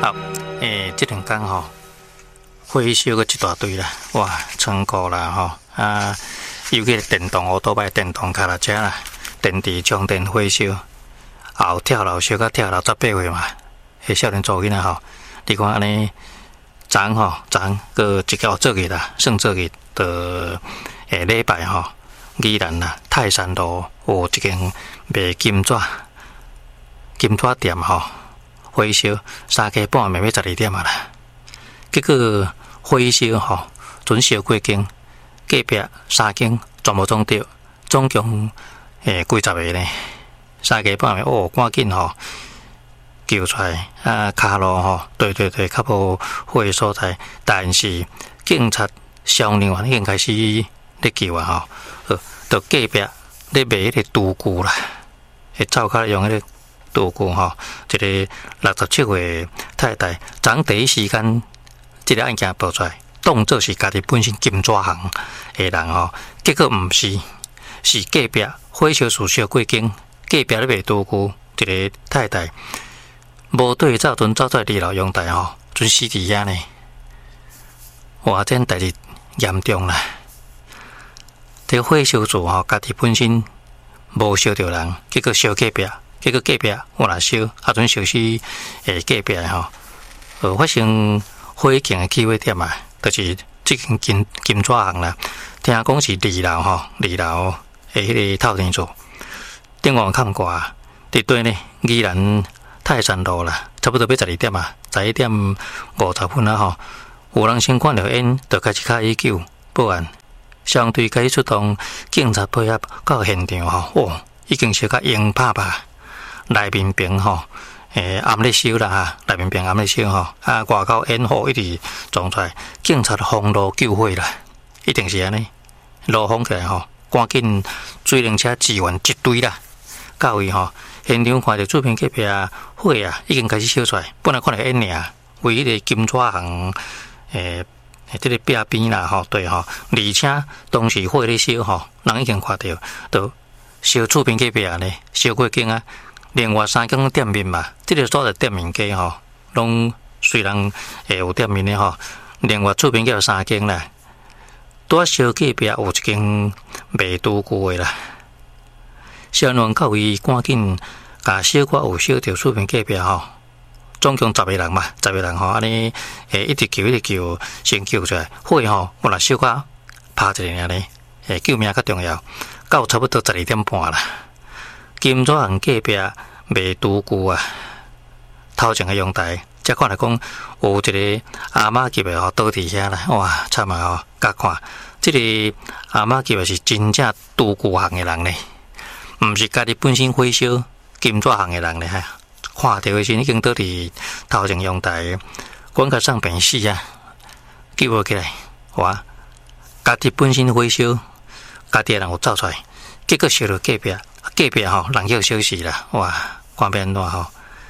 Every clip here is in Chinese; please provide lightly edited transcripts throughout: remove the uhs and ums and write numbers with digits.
好，这两天吼，火烧个一大堆啦，哇，仓库啦吼，尤其是电动乌托邦、电动脚踏车啦，电池充电火烧，后跳楼烧到跳楼18岁嘛，迄少年做囡仔吼，你看安尼，昨个一条做日啦，算做日的礼拜吼，宜兰啦泰山路有一间卖金纸店吼。火烧3更半暝要12点啊啦，结果火烧吼，准烧过境，隔壁3间全部撞着，总共几十个呢。3更半暝赶紧吼救出来，骹路吼对，较无火的所在，但是警察、消防员已经开始咧救啊吼，到隔壁咧卖迄个厨具啦，灶骹用迄个。杜姑吼，一个67岁太太，昨第一时间，这个案件报出来，当作是家己本身金纸行的人吼，结果毋是，是隔壁火烧事烧过境，隔壁咧卖杜姑，一个太太无对走，走在二楼阳台吼，准死伫遐呢。哇，这代志严重啦！这个火烧组吼，家己本身无烧着人，结果烧隔壁。结果隔壁我若烧，准烧死隔壁吼，发生火警的起火点啊，就是这间金纸行啦。听讲是2楼吼，2楼的迄个透天厝，顶岸看过啊，伫对呢，宜兰泰山路啦，差不多要12点啊，11点50分啊吼，有人先看到烟，就开始敲119报案，相对开始出动，警察配合到现场吼，已经烧到烟拍拍。内面边吼，暗咧烧啦哈，内面边暗咧烧吼，外口烟火一直撞出来，警察封路救火啦，一定是安尼，路封起来吼，赶紧水灵车支援一堆啦，到位吼，现场看到厝边隔壁火已经开始烧出来，本来看到烟尔，为迄个金纸行这个壁边啦吼，对吼，而且当时火咧烧吼，人已经看到，都烧厝边隔壁呢，烧过境啊。另外3间店面嘛，这个所在店面街吼，拢虽然有店面的吼，另外厝边叫3间啦，拄烧隔壁有一间卖厨具的啦。消防到位赶紧甲小可有烧着厝边隔壁吼，总共10个人嘛，10个人吼，安尼一直救，先救出来。火吼，我若小可拍一个尔呢，救命较重要。到差不多12点半啦。金纸行隔壁卖厨具啊，头前的阳台，才看来讲有一个阿嬷级的吼倒伫遐啦，哇，惨啊吼！甲看，这个阿嬷级的是真正厨具行的人呢，毋是家己本身火烧金纸行的人呢，看到的时已经倒伫头前阳台，管甲上病死啊，救起来，哇！家己本身火烧，家己的人有走出来，结果烧到隔壁。隔壁吼人叫烧死啦，哇，看变安怎吼？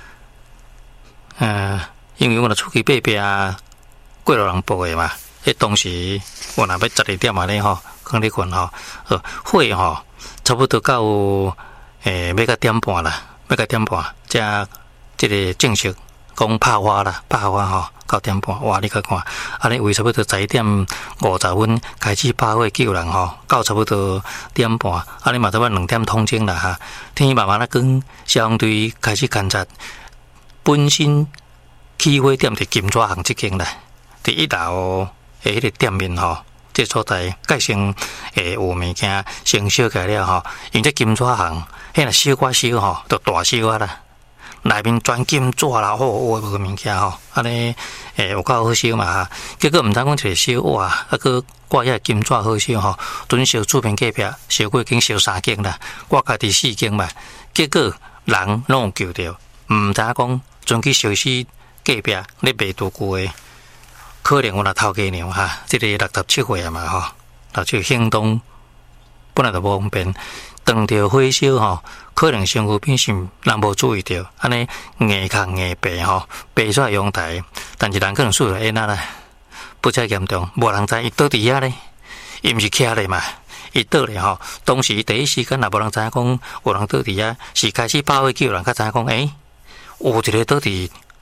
因为我若出去爬壁过路人报的嘛，当时我若要12点嘛咧吼，可能困吼，火吼差不多到要到点半啦，这个正式讲拍花吼到点半，哇，你去看，安尼为差不多11点50分开始拍火救人吼，到差不多点半，安尼嘛差不多2点通情啦哈。天慢慢啊光，消防队开始勘察，本身起火点伫金纸行这间啦，伫1楼的迄个店面吼，这所在改成有物件先烧起来了吼，因这金纸行，迄若烧寡烧吼，就大烧啊啦。内面全金纸啦，有物件吼，安尼有够好烧嘛哈。结果毋知讲一个烧哇，个挂遐金纸好烧吼，准烧厝边隔壁烧过经烧3间啦，我家己4间嘛。结果人拢有救着，毋知讲准去烧死隔壁咧卖厨具的，可能我若头家娘哈，这个67岁啊嘛吼，那就行动本来就无方便。当着火烧吼，可能身躯边是人无注意到，安尼硬扛硬白吼，白出来阳台，但是人可能输了烟啦，不遮严重，无人知伊倒伫遐咧，伊毋是徛咧嘛，伊倒咧吼。当时第一时间也无人知影讲有人倒伫遐，是开始拍火救人，才知影讲有一个倒伫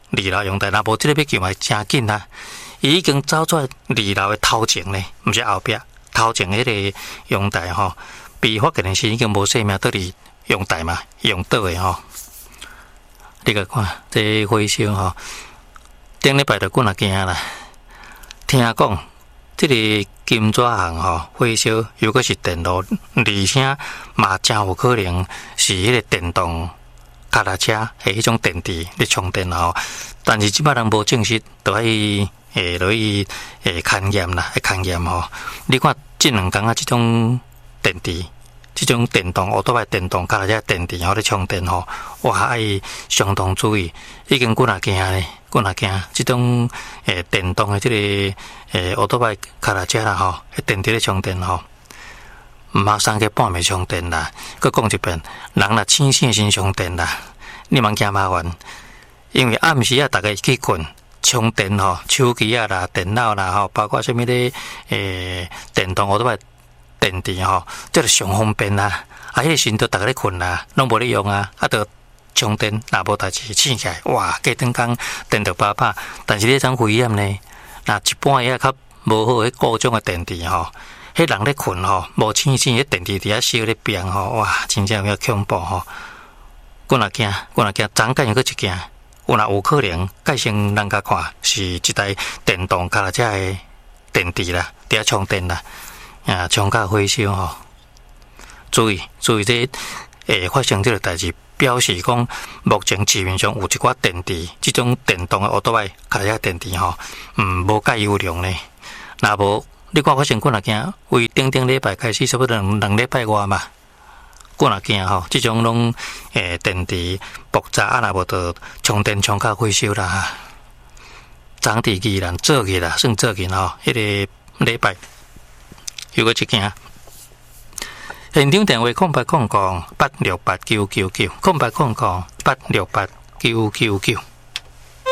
2楼阳台，若无即个要救嘛真紧啦。伊已经走出来2楼的头前咧，毋是后壁，头前迄个阳台吼，被发现时已经无生命，倒伫阳台嘛，用倒的吼。你甲看这火烧吼，顶礼拜就过若惊啦。听讲，这个金纸行吼火烧，如果是电路，而且嘛真有可能是迄个电动脚踏车的迄种电池咧充电吼。但是即摆人无证实，就爱落去勘验啦，勘验吼。你看这2工即种电池。即种电动奥多麦电动脚踏车电池吼咧充电吼，哇爱相当注意，已经几若惊咧，几若惊。即种电动的即个奥多麦脚踏车啦吼，电池咧充电吼，毋好3个半暝充电啦。佮讲一遍，人若醒醒先充电啦，你莫惊麻烦，因为暗时啊，大家去困充电吼，手机啊啦、电脑啦吼，包括啥物咧电动奥多麦。电池吼，这就上方便啦。啊，迄个时阵大家咧困啦，拢无咧用啊，啊，着充电，若无代志醒起来，哇，过阵工电着饱饱。但是呢种危险呢，若一般也较无好迄各种的电池吼，迄人咧困吼，无醒醒，迄电池伫遐烧咧变吼，哇，真正有恐怖吼。我若惊，昨间又搁一件，有若有可能，改成人家看是一台电动脚踏车的电池啦，伫遐充电啦。冲甲火烧吼，注意这发生这个代志，表示讲目前市面上有一寡电池，这种电动的奥多麦脚踏车电池吼，无介优良呢。若无你看发生几若件，为顶礼拜开始，差不多2礼拜外嘛，几若件吼，这种拢电池爆炸啊，若无就充电冲甲火烧啦。昨伫宜兰做去啦，算做去吼，迄个礼拜。又个一件，现场电话0800868999，0800868999。